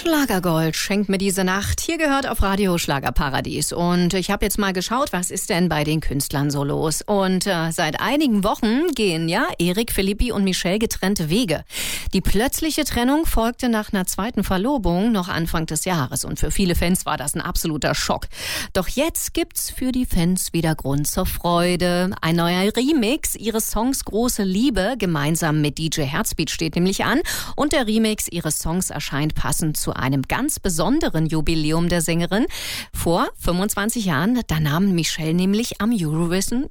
Schlagergold schenkt mir diese Nacht. Hier gehört auf Radio Schlagerparadies. Und ich habe jetzt mal geschaut, was ist denn bei den Künstlern so los. Und seit einigen Wochen gehen ja Erik, Philippi und Michelle getrennte Wege. Die plötzliche Trennung folgte nach einer zweiten Verlobung noch Anfang des Jahres. Und für viele Fans war das ein absoluter Schock. Doch jetzt gibt's für die Fans wieder Grund zur Freude. Ein neuer Remix ihres Songs Große Liebe gemeinsam mit DJ Herzbeat steht nämlich an. Und der Remix ihres Songs erscheint passend zu einem ganz besonderen Jubiläum der Sängerin. Vor 25 Jahren, da nahm Michelle nämlich am Eurovision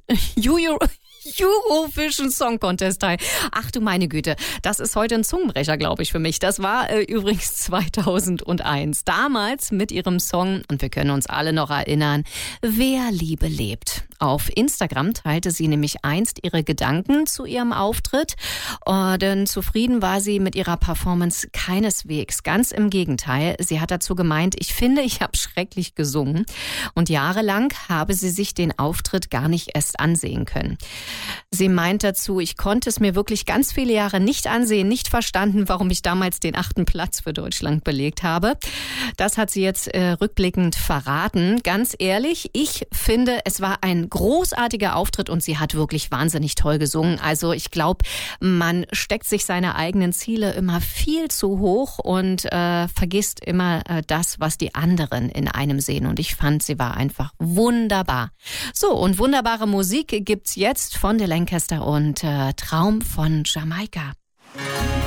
Song Contest teil. Ach du meine Güte, das ist heute ein Zungenbrecher, glaube ich, für mich. Das war übrigens 2001. Damals mit ihrem Song, und wir können uns alle noch erinnern, Wer Liebe lebt. Auf Instagram teilte sie nämlich einst ihre Gedanken zu ihrem Auftritt. Denn zufrieden war sie mit ihrer Performance keineswegs. Ganz im Gegenteil. Sie hat dazu gemeint, ich finde, ich habe schrecklich gesungen. Und jahrelang habe sie sich den Auftritt gar nicht erst ansehen können. Sie meint dazu, ich konnte es mir wirklich ganz viele Jahre nicht ansehen, nicht verstanden, warum ich damals den 8. Platz für Deutschland belegt habe. Das hat sie jetzt rückblickend verraten. Ganz ehrlich, ich finde, es war ein großartiger Auftritt und sie hat wirklich wahnsinnig toll gesungen. Also ich glaube, man steckt sich seine eigenen Ziele immer viel zu hoch und vergisst immer das, was die anderen in einem sehen. Und ich fand, sie war einfach wunderbar. So, und wunderbare Musik gibt's jetzt von The Lancaster und Traum von Jamaika.